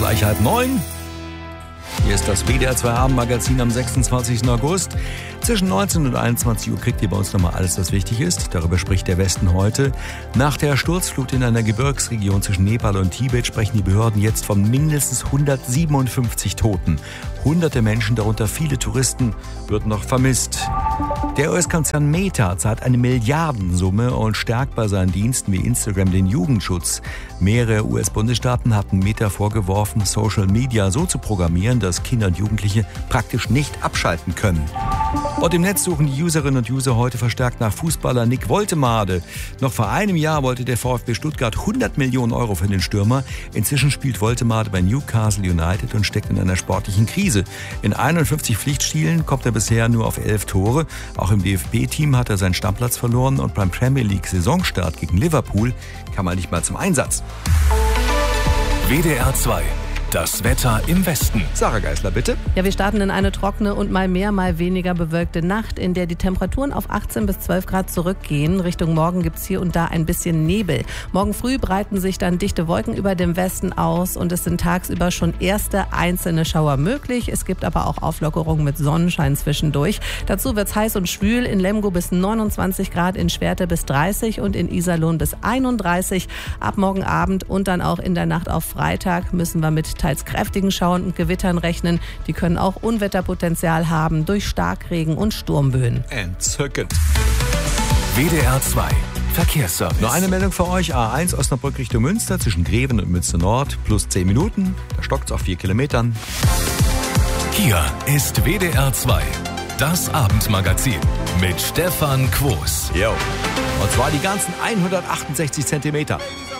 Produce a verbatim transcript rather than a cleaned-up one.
gleich halb neun. Hier ist das W D R zwei Abendmagazin am sechsundzwanzigsten August. Zwischen neunzehn und einundzwanzig Uhr kriegt ihr bei uns nochmal alles, was wichtig ist. Darüber spricht der Westen heute. Nach der Sturzflut in einer Gebirgsregion zwischen Nepal und Tibet sprechen die Behörden jetzt von mindestens hundertsiebenundfünfzig Toten. Hunderte Menschen, darunter viele Touristen, würden noch vermisst. Der U S-Konzern Meta zahlt eine Milliardensumme und stärkt bei seinen Diensten wie Instagram den Jugendschutz. Mehrere U S-Bundesstaaten hatten Meta vorgeworfen, Social Media so zu programmieren, dass Kinder und Jugendliche praktisch nicht abschalten können. Und im Netz suchen die Userinnen und User heute verstärkt nach Fußballer Nick Woltemade. Noch vor einem Jahr wollte der VfB Stuttgart hundert Millionen Euro für den Stürmer. Inzwischen spielt Woltemade bei Newcastle United und steckt in einer sportlichen Krise. In einundfünfzig Pflichtspielen kommt er bisher nur auf elf Tore. Auch im D F B-Team hat er seinen Stammplatz verloren und beim Premier League-Saisonstart gegen Liverpool kam er nicht mal zum Einsatz. W D R zwei. Das Wetter im Westen. Sarah Geisler, bitte. Ja, wir starten in eine trockene und mal mehr, mal weniger bewölkte Nacht, in der die Temperaturen auf achtzehn bis zwölf Grad zurückgehen. Richtung Morgen gibt's hier und da ein bisschen Nebel. Morgen früh breiten sich dann dichte Wolken über dem Westen aus und es sind tagsüber schon erste einzelne Schauer möglich. Es gibt aber auch Auflockerungen mit Sonnenschein zwischendurch. Dazu wird's heiß und schwül. In Lemgo bis neunundzwanzig Grad, in Schwerte bis dreißig und in Iserlohn bis einunddreißig. Ab morgen Abend und dann auch in der Nacht auf Freitag müssen wir mit teils kräftigen Schauern und Gewittern rechnen. Die können auch Unwetterpotenzial haben durch Starkregen und Sturmböen. Entzückend. W D R zwei. Verkehrsservice. Noch eine Meldung für euch. A eins Osnabrück Richtung Münster zwischen Greven und Münster Nord. Plus zehn Minuten. Da stockt's auf vier Kilometern. Hier ist W D R zwei. Das Abendmagazin mit Stefan Quos. Jo. Und zwar die ganzen hundertachtundsechzig Zentimeter.